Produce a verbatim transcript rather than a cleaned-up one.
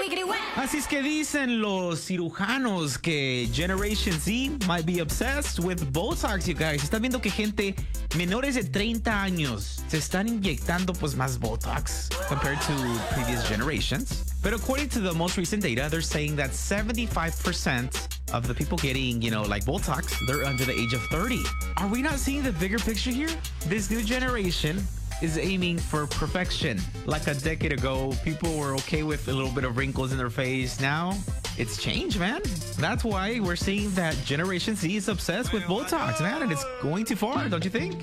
Así es que dicen los cirujanos que Generation Z might be obsessed with Botox, you guys. Están viendo que gente menores de treinta años se están inyectando pues más Botox compared to previous generations. But according to the most recent data, they're saying that seventy-five percent of the people getting, you know, like Botox, they're under the age of thirty. Are we not seeing the bigger picture here? This new generation is aiming for perfection. Like a decade ago, people were okay with a little bit of wrinkles in their face. Now, it's changed, man. That's why we're seeing that Generation Z is obsessed with Botox, man, and it's going too far, don't you think?